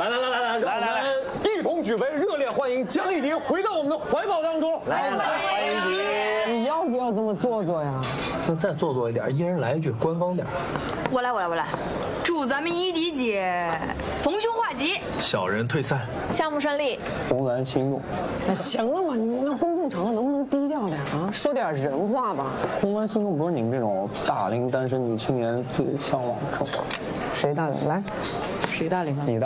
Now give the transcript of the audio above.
来，让我们一同举杯，热烈欢迎江一迪回到我们的怀抱当中。 来，欢迎你！ 你要不要这么做作呀？ 那再做作一点，一人来一句，官方点。 我来，祝咱们一迪姐逢凶化吉， 小人退散， 项目顺利， 红鸾心动。 那行了嘛，你那公众场合能不能低调点啊？说点人话吧。 红鸾心动不是你们这种大龄单身女青年最向往的生活。 谁大龄？来，谁大龄啊？你。